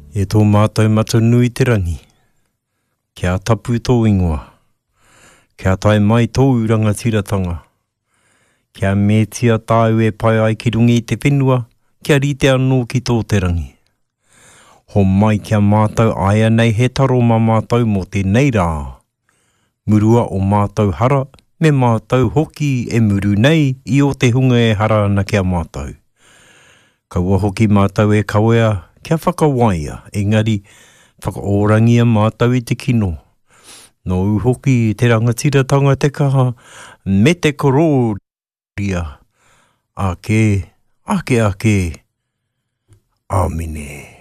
E tō mātou mata nui te rangi. Kia tapu tō ingoa. Kia tai mai tō rangatiratanga. Kia mētia tāu e pai ai ki rungi i te whenua. Kia rite anō ki tō te rangi. Ho mai kia mātou aia nei he taro mā mātou mō te nei rā. Murua o mātou hara, me mātou hoki e muru nei i o te hunga e hara ana kia mātou. Kaua hoki mātou e kawea kia whakawaia, engari whakaorangia mātou i te kino. Nō hoki te rangatiratanga te kaha, me te kororia. Ake. Amine.